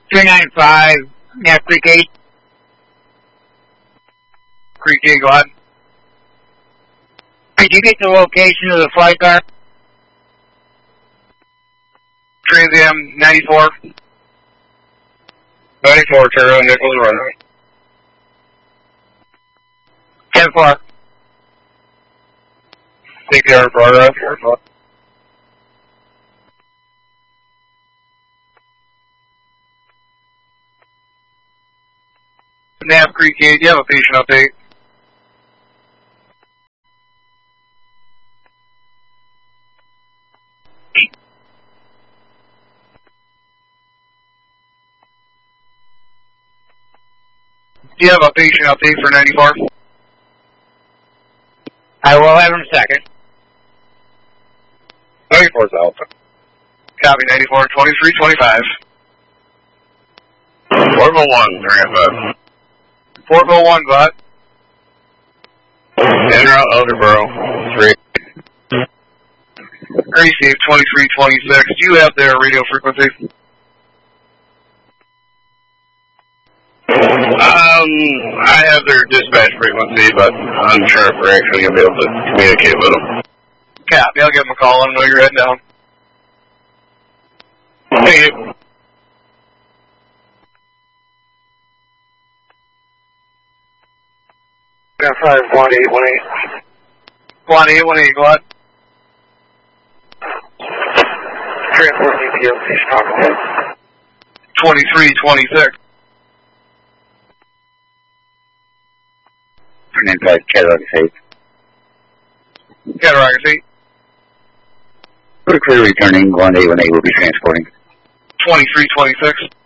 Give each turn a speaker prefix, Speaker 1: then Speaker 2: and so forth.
Speaker 1: 395, Nap Creek 8.
Speaker 2: Creek 8, go ahead.
Speaker 1: Did you get the location of the flight car?
Speaker 2: Trans Am 94. 94, turn on Nichols runway.
Speaker 1: 10-4.
Speaker 2: Take the air progress. Nap Creek 8, you have a patient update. Do you have a patient update for 94?
Speaker 1: I will have him second.
Speaker 2: 94's Alpha. Copy 94, 2325. Portville 1, 305. Portville 1, go ahead. General Elderboro, 3. Receive 2326. Do you have their radio frequency? I have their dispatch frequency, but I'm sure if we're actually going to be able to communicate with them. Copy, I'll give them a call. Let them know you're heading down. Thank you.
Speaker 3: Yeah, 51818.
Speaker 2: 1818, go ahead.
Speaker 3: Transport DPOC Chicago.
Speaker 2: 2326.
Speaker 1: Fernando Cataract 8.
Speaker 2: Cataract 8.
Speaker 1: For clear returning, 1818 will be transporting.
Speaker 2: 2326.